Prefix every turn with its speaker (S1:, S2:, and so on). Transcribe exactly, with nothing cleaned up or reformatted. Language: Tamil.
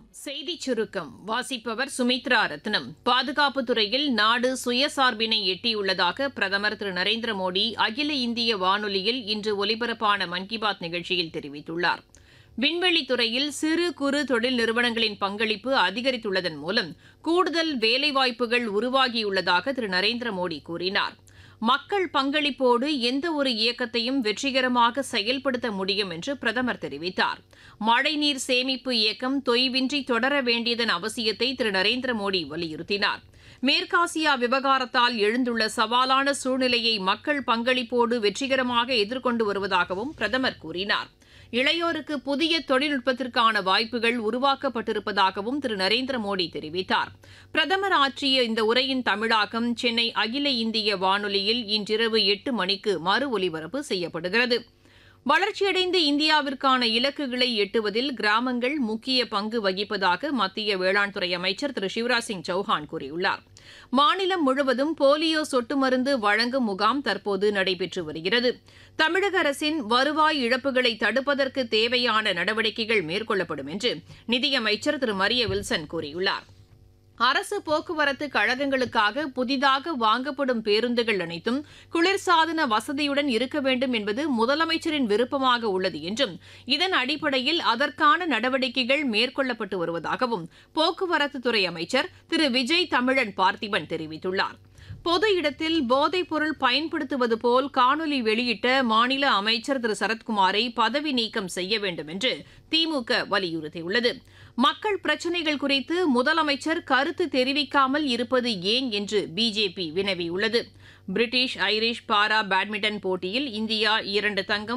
S1: செய்திச் சுருக்கம் வாசிப்பவர் சுமித்ரா ரத்னம். பாதுகாப்புத் துறையில் நாடு சுயசார்பினை எட்டியுள்ளதாக பிரதமர் திரு நரேந்திர மோடி அகில இந்திய வானொலியில் இன்று ஒலிபரப்பான மன் கி பாத் நிகழ்ச்சியில் தெரிவித்துள்ளார். விண்வெளித் துறையில் சிறு குறு தொழில் நிறுவனங்களின் பங்களிப்பு அதிகரித்துள்ளதன் மூலம் கூடுதல் வேலைவாய்ப்புகள் உருவாகியுள்ளதாக திரு நரேந்திர மோடி கூறினார். மக்கள் பங்களிப்போடு எந்த ஒரு இயக்கத்தையும் வெற்றிகரமாக செயல்படுத்த முடியும் என்று பிரதமர் தெரிவித்தார். மழைநீர் சேமிப்பு இயக்கம் தொய்வின்றி தொடர வேண்டியதன் அவசியத்தை திரு நரேந்திர மோடி வலியுறுத்தினார். மேற்காசியா விவகாரத்தால் எழுந்துள்ள சவாலான சூழ்நிலையை மக்கள் பங்களிப்போடு வெற்றிகரமாக எதிர்கொண்டு வருவதாகவும் பிரதமர் கூறினார். இளையோருக்கு புதிய தொழில்நுட்பத்திற்கான வாய்ப்புகள் உருவாக்கப்பட்டிருப்பதாகவும் திரு நரேந்திர மோடி தெரிவித்தார். பிரதமர் ஆற்றிய இந்த உரையின் தமிழாக்கம் சென்னை அகில இந்திய வானொலியில் இன்றிரவு எட்டு மணிக்கு மறு ஒலிபரப்பு செய்யப்படுகிறது. வளர்ச்சியடைந்த இந்தியாவிற்கான இலக்குகளை எட்டுவதில் கிராமங்கள் முக்கிய பங்கு வகிப்பதாக மத்திய வேளாண் துறை அமைச்சர் திரு சிவராஜ் சிங் சௌஹான் கூறியுள்ளார். மாநிலம் முழுவதும் போலியோ சொட்டு மருந்து வழங்கும் முகாம் தற்போது நடைபெற்று வருகிறது. தமிழக அரசின் வருவாய் இழப்புகளை தடுப்பதற்கு தேவையான நடவடிக்கைகள் மேற்கொள்ளப்படும் என்று நிதியமைச்சர் திரு மரிய வில்சன் கூறியுள்ளார். அரசு போக்குவரத்து கழகங்களுக்காக புதிதாக வாங்கப்படும் பேருந்துகள் அனைத்தும் குளிர்சாதன வசதியுடன் இருக்க வேண்டும் என்பது முதலமைச்சரின் விருப்பமாக உள்ளது என்றும் இதன் அடிப்படையில் அதற்கான நடவடிக்கைகள் மேற்கொள்ளப்பட்டு வருவதாகவும் போக்குவரத்துத்துறை அமைச்சர் திரு விஜய் தமிழன் பார்த்திபன் தெரிவித்துள்ளார். பொது இடத்தில் போதைப் பொருள் பயன்படுத்துவது போல் காணொலி வெளியிட்ட மாநில அமைச்சர் திரு சரத்குமாரை பதவி நீக்கம் செய்ய வேண்டும் என்று திமுக வலியுறுத்தியுள்ளது. மக்கள் பிரச்சினைகள் குறித்து முதலமைச்சர் கருத்து தெரிவிக்காமல் இருப்பது ஏன் என்று BJP வினவியுள்ளது. British Irish para badminton போட்டியில் இந்தியா இரண்டு தங்கம்